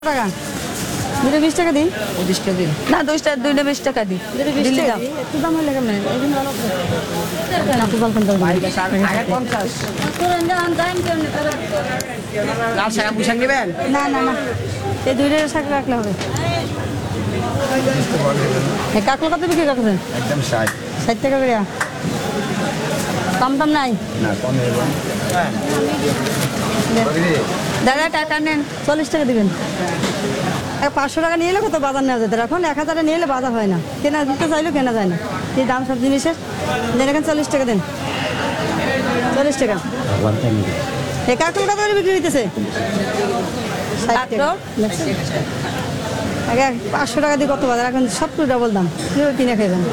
টাকা দুটো 20 টাকা দিন 25 টাকা দিন না দুইটা 20 টাকা দিই দিল্লি দাও একটু দাম হলে কেমন এই দিন ভালো না তো বলবেন তো আগে 50 লাল শাক বুঝান নেবেন না না না এই দুইটা শাক রাখলে হবে এই কাকল কত বিক্রি করছেন একদম 60 60 টাকা করে কম দাম নাই না কম নেব দাদা টাকা নেন 40 টাকা দিবেন 500 টাকা নিয়ে এলে কত বাজার নেওয়া যেত এখন 1000 টাকা নিয়ে এলে বাজার হয় না কেনা দিতে চাইলেও কেনা যায় না এই দাম সব জিনিসের দেন এখন 40 টাকা দেন 40 টাকা এই কাকুল কত করে বিক্রি হইতেছে 60 টাকা আগে 500 টাকা দিয়ে কত বাজার এখন সব তো ডাবল দাম কীভাবে কিনে খাইবেন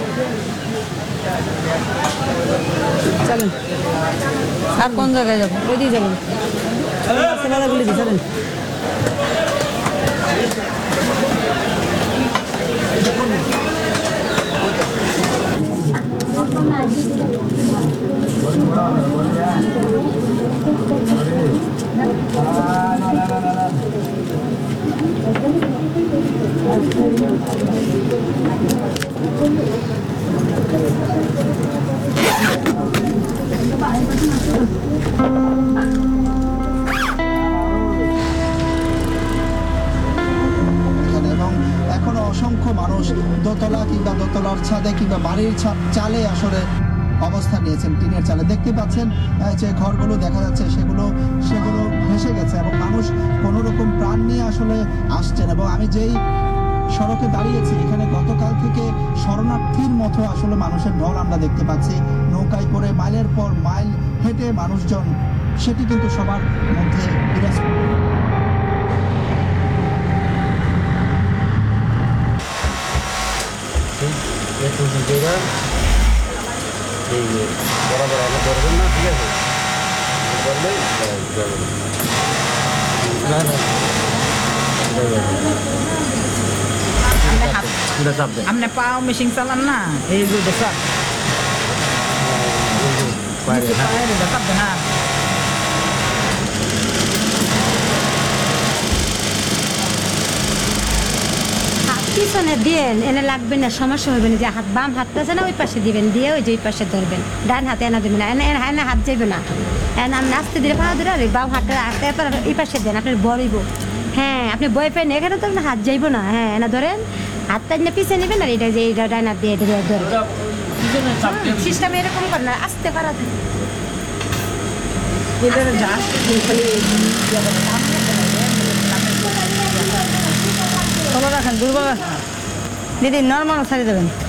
চলেন আর কোন জায়গায় যাবো ওই দিয়ে যাবেন বাজারগুলি দিয়ে চলেন অসংখ্য মানুষ দোতলা কিংবা দোতলার ছাদে কিংবা বাড়ির চালে আসলে অবস্থান নিয়েছেন টিনের চালে দেখতে পাচ্ছেন যে ঘরগুলো দেখা যাচ্ছে সেগুলো ভেসে গেছে এবং মানুষ কোনো রকম প্রাণ নিয়ে আসলে আসছেন এবং আমি যেই সড়কে দাঁড়িয়েছি এখানে গতকাল থেকে শরণার্থীর মতো আসলে মানুষের ঢল আমরা দেখতে পাচ্ছি নৌকায় করে মাইলের পর মাইল হেঁটে মানুষজন সেটি কিন্তু সবার মধ্যে বিরাজ বরাবর আলো করবেন না ঠিক আছে করলে আপনি পাও মেশিন চালান না এই যে দেখা দেখাবে না পিছনে দিয়েন এনে লাগবে না সমস্যা হবে না যে হাত বাম হাতটা আছে না ওই পাশে দিবেন দিয়ে ওই যে ওই পাশে ধরবেন ডান হাতে এনে দেবেন না এনে হাত যাইবে না এনে আপনি আস্তে দিলে পা ধরে আর বাম হাতটা এই পাশে দেন আপনার বড়ইব হ্যাঁ আপনি বই পেন এখানে তো আপনার হাত যাইব না হ্যাঁ এনে ধরেন হাতটা এনে পিছিয়ে নেবেন আর এটা যে এটা ডান হাত দিয়ে ধরেন সিস্টেম এরকম করে না আস্তে করা চলো রাখেন দুর্বল দিদি নর্মাল ছাড়িয়ে দেবেন